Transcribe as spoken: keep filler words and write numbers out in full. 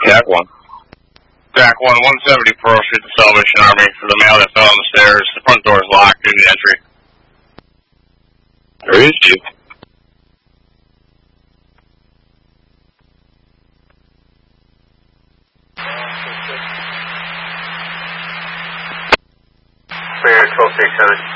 Jack one. Jack one, one seventy Pearl Street, the Salvation Army, for the male that fell on the stairs. The front door is locked due to the entry. Where is she? Clear, twelve six seven.